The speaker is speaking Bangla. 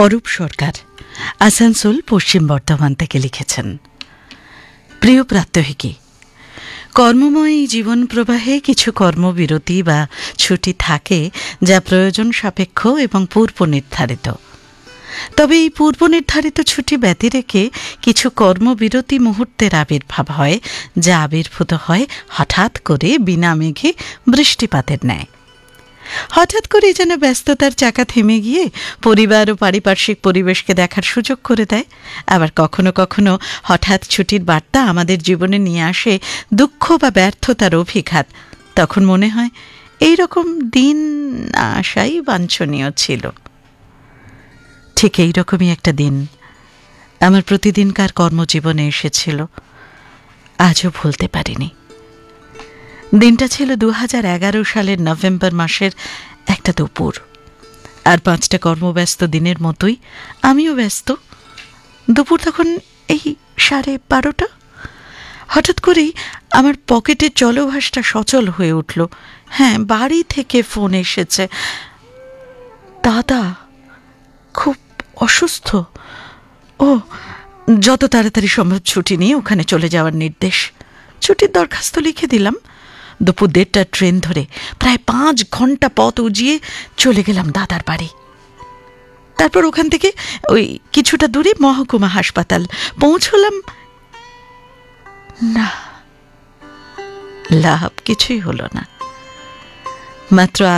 অরূপ সরকার আসানসোল পশ্চিম বর্ধমান থেকে লিখেছেন। প্রিয় প্রাত্যহিকী, কর্মময় জীবন প্রবাহে কিছু কর্মবিরতি বা ছুটি থাকে যা প্রয়োজন সাপেক্ষ এবং পূর্ব নির্ধারিত। তবে এই পূর্ব নির্ধারিত ছুটি ব্যতি রেখে কিছু কর্মবিরতি মুহূর্তের আবির্ভাব হয়, যা আবির্ভূত হয় হঠাৎ করে বিনা মেঘে বৃষ্টিপাতের ন্যায়। হঠাৎ করে যেন ব্যস্ততার চাকা থেমে গিয়ে পরিবার ও পারিপার্শ্বিক পরিবেশকে দেখার সুযোগ করে দেয়। আবার কখনো কখনো হঠাৎ ছুটির বার্তা আমাদের জীবনে নিয়ে আসে দুঃখ বা ব্যর্থতার অভিঘাত। তখন মনে হয় এই রকম দিন না আসাই বাঞ্ছনীয় ছিল। ঠিক এই রকমই একটা দিন আমার প্রতিদিনকার কর্মজীবনে এসেছিল, আজও ভুলতে পারিনি। দিনটা ছিল 2011 সালের নভেম্বর মাসের একটা দুপুর। আর 5টা কর্মব্যস্ত দিনের মতোই আমিও ব্যস্ত। দুপুর তখন এই 12:30। হঠাৎ করেই আমার পকেটের জলভাসটা সচল হয়ে উঠল। হ্যাঁ, বাড়ি থেকে ফোন এসেছে। দাদা খুব অসুস্থ। ও, যত তাড়াতাড়ি সম্ভব ছুটি নিয়ে ওখানে চলে যাওয়ার নির্দেশ। ছুটির দরখাস্ত লিখে দিলাম। দুপুর 1:30 ট্রেন ধরে প্রায় 5 ঘন্টা পথ উজিয়ে চলে গেলাম দাদার বাড়ি। তারপর ওখান থেকে ওই কিছুটা দূরে মহকুমা হাসপাতাল পৌঁছলাম। না, লাভ কিছুই হলো না। মাত্র